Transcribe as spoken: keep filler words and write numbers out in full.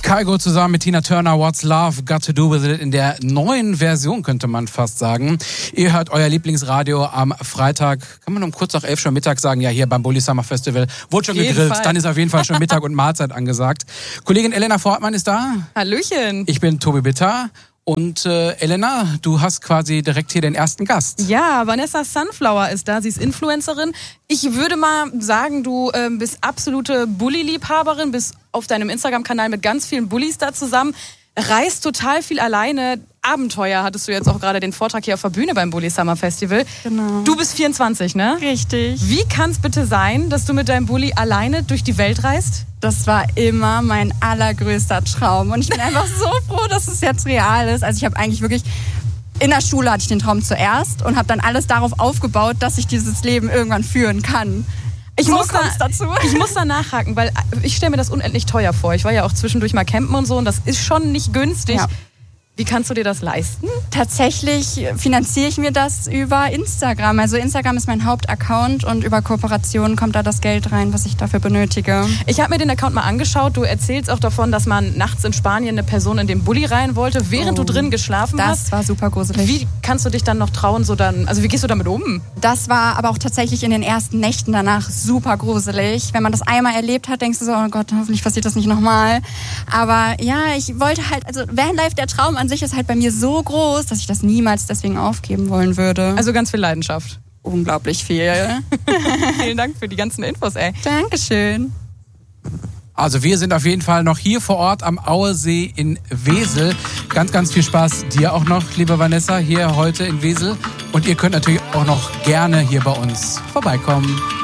Kygo zusammen mit Tina Turner, What's Love Got to Do with It, in der neuen Version, könnte man fast sagen. Ihr hört euer Lieblingsradio am Freitag, kann man um kurz nach elf schon Mittag sagen, ja, hier beim Bully Summer Festival. Wurde schon gegrillt, Fall. Dann ist auf jeden Fall schon Mittag und Mahlzeit angesagt. Kollegin Elena Fortmann ist da. Hallöchen. Ich bin Tobi Bitter. Und äh, Elena, du hast quasi direkt hier den ersten Gast. Ja, Vanessa Sunflower ist da, sie ist Influencerin. Ich würde mal sagen, du äh, bist absolute Bully-Liebhaberin, bist auf deinem Instagram-Kanal mit ganz vielen Bullies da zusammen, reist total viel alleine. Abenteuer hattest du jetzt auch gerade den Vortrag hier auf der Bühne beim Bully Summer Festival. Genau. Du bist vierundzwanzig, ne? Richtig. Wie kann es bitte sein, dass du mit deinem Bulli alleine durch die Welt reist? Das war immer mein allergrößter Traum. Und ich bin einfach so froh, dass es jetzt real ist. Also ich habe eigentlich wirklich... In der Schule hatte ich den Traum zuerst und habe dann alles darauf aufgebaut, dass ich dieses Leben irgendwann führen kann. Ich, so muss da, dazu. ich muss da nachhaken, weil ich stelle mir das unendlich teuer vor. Ich war ja auch zwischendurch mal campen und so und das ist schon nicht günstig. Ja. Wie kannst du dir das leisten? Tatsächlich finanziere ich mir das über Instagram. Also Instagram ist mein Hauptaccount und über Kooperationen kommt da das Geld rein, was ich dafür benötige. Ich habe mir den Account mal angeschaut. Du erzählst auch davon, dass man nachts in Spanien eine Person in den Bulli rein wollte, während oh, du drin geschlafen das hast. Das war super gruselig. Wie kannst du dich dann noch trauen, so dann, also wie gehst du damit um? Das war aber auch tatsächlich in den ersten Nächten danach super gruselig. Wenn man das einmal erlebt hat, denkst du so, oh Gott, hoffentlich passiert das nicht nochmal. Aber ja, ich wollte halt, also Vanlife, der Traum an sich ist halt bei mir so groß, dass ich das niemals deswegen aufgeben wollen würde. Also ganz viel Leidenschaft. Unglaublich viel. Vielen Dank für die ganzen Infos, ey. Dankeschön. Also wir sind auf jeden Fall noch hier vor Ort am Auesee in Wesel. Ganz, ganz viel Spaß dir auch noch, liebe Vanessa, hier heute in Wesel. Und ihr könnt natürlich auch noch gerne hier bei uns vorbeikommen.